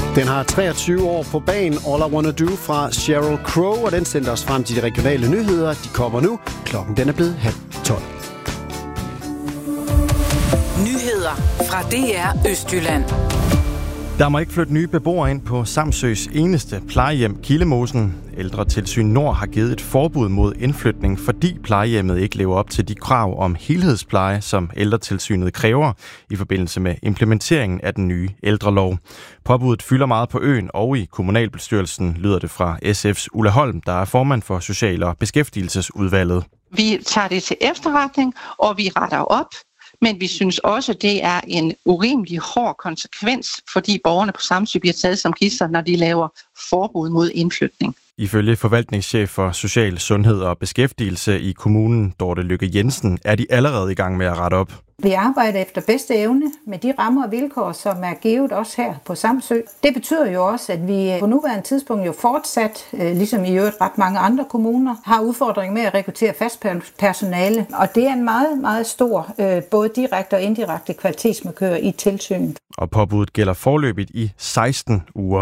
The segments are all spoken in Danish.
Den har 23 år på bagen, All I Wanna Do fra Sheryl Crow, og den sender os frem til de regionale nyheder. De kommer nu. Klokken den er blevet 11:30. Nyheder fra DR Østjylland. Der må ikke flytte nye beboere ind på Samsøs eneste plejehjem, Kildemosen. Ældretilsyn Nord har givet et forbud mod indflytning, fordi plejehjemmet ikke lever op til de krav om helhedspleje, som ældretilsynet kræver i forbindelse med implementeringen af den nye ældrelov. Påbuddet fylder meget på øen og i kommunalbestyrelsen, lyder det fra SF's Ulla Holm, der er formand for Social- og Beskæftigelsesudvalget. Vi tager det til efterretning, og vi retter op. Men vi synes også, det er en urimelig hård konsekvens, fordi borgerne på Samsø bliver taget som gidsler, når de laver forbud mod indflytning. Ifølge forvaltningschef for Social, Sundhed og Beskæftigelse i kommunen, Dorte Lykke Jensen, er de allerede i gang med at rette op. Vi arbejder efter bedste evne med de rammer og vilkår, som er givet også her på Samsø. Det betyder jo også, at vi på nuværende tidspunkt jo fortsat, ligesom i øvrigt ret mange andre kommuner, har udfordringer med at rekruttere fast personale. Og det er en meget, meget stor, både direkte og indirekte kvalitetsmarkør i tilsynet. Og påbuddet gælder foreløbigt i 16 uger.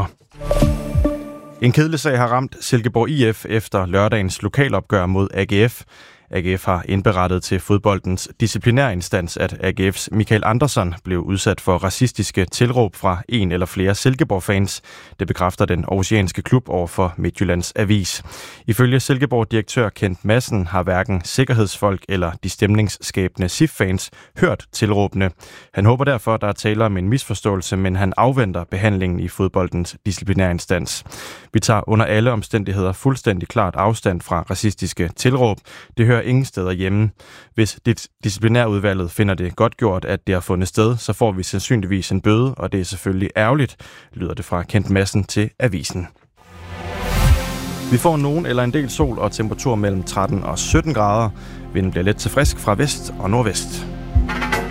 En kedelig sag har ramt Silkeborg IF efter lørdagens lokalopgør mod AGF. AGF har indberettet til fodboldens disciplinærinstans, at AGF's Michael Andersson blev udsat for racistiske tilråb fra en eller flere Silkeborg-fans. Det bekræfter den aarhusianske klub over for Midtjyllands Avis. Ifølge Silkeborg-direktør Kent Madsen har hverken sikkerhedsfolk eller de stemningsskabende SIF-fans hørt tilråbene. Han håber derfor, at der er tale om en misforståelse, men han afventer behandlingen i fodboldens disciplinærinstans. Vi tager under alle omstændigheder fuldstændig klart afstand fra racistiske tilråb. Det hører ingen steder hjemme. Hvis disciplinærudvalget finder det godt gjort, at det har fundet sted, så får vi sandsynligvis en bøde, og det er selvfølgelig ærgerligt, lyder det fra Kent Madsen til Avisen. Vi får nogen eller en del sol og temperatur mellem 13 og 17 grader. Vinden bliver let til frisk fra vest og nordvest.